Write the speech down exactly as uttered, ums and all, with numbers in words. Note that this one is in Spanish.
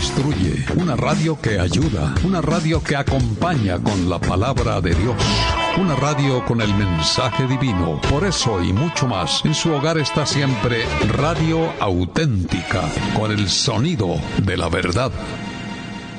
instruye, una radio que ayuda, una radio que acompaña con la palabra de Dios, una radio con el mensaje divino. Por eso y mucho más, en su hogar está siempre Radio Auténtica, con el sonido de la verdad.